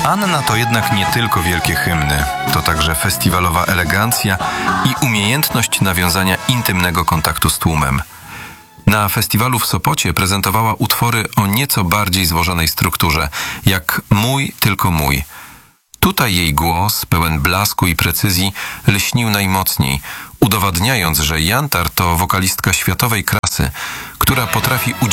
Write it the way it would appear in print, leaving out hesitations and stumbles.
Anna to jednak nie tylko wielkie hymny, to także festiwalowa elegancja i umiejętność nawiązania intymnego kontaktu z tłumem. Na festiwalu w Sopocie prezentowała utwory o nieco bardziej złożonej strukturze, jak Mój, tylko mój. Tutaj jej głos, pełen blasku i precyzji, lśnił najmocniej, udowadniając, że Jantar to wokalistka światowej klasy, która potrafi udzielić